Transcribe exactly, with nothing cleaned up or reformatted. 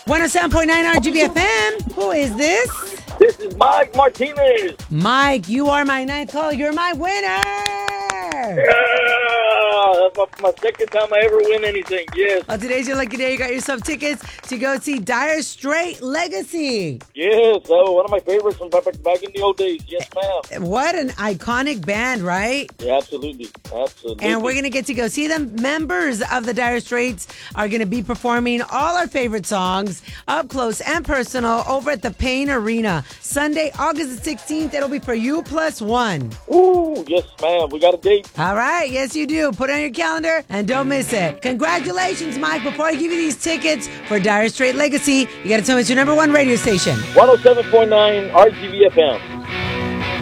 one oh seven point nine R G B F M. Who is this? This is Mike Martinez. Mike, you are my ninth call. You're my winner. Yeah, that's my, my second time I ever win anything. Yes. Well, today's your lucky day. You got yourself tickets to go see Dire Straits Legacy. Yes. Oh, one of my favorites from back, back in the old days. Yes, ma'am. What an iconic band, right? Yeah, absolutely. Absolutely. And we're going to get to go see them. Members of the Dire Straits are going to be performing all our favorite songs up close and personal over at the Payne Arena. Sunday, August the sixteenth. It'll be for you plus one. Ooh, yes, ma'am. We got a date. All right. Yes, you do. Put it on your calendar and don't miss it. Congratulations, Mike. Before I give you these tickets for Dire Straits Legacy, you got to tell me it's your number one radio station. one oh seven point nine R G B F M.